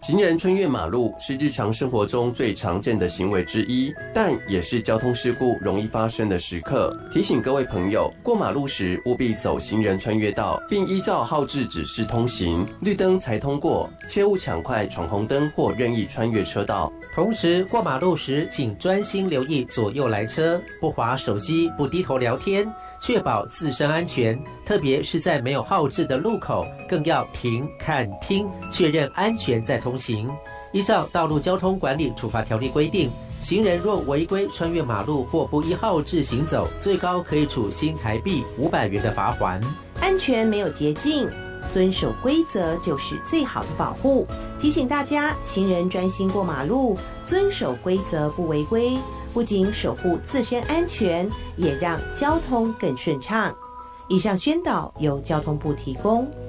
行人穿越马路是日常生活中最常见的行为之一，但也是交通事故容易发生的时刻。提醒各位朋友，过马路时务必走行人穿越道，并依照号志指示通行，绿灯才通过，切勿抢快闯红灯或任意穿越车道。 同时，过马路时请专心留意左右来车，不滑手机，不低头聊天，确保自身安全。特别是在没有号志的路口，更要停、看、听，确认安全再通行。依照《道路交通管理处罚条例》规定，行人若违规穿越马路或不依号志行走，最高可以处新台币500元的罚锾。 安全没有捷径，遵守规则就是最好的保护。提醒大家，行人专心过马路，遵守规则不违规，不仅守护自身安全，也让交通更顺畅。以上宣导由交通部提供。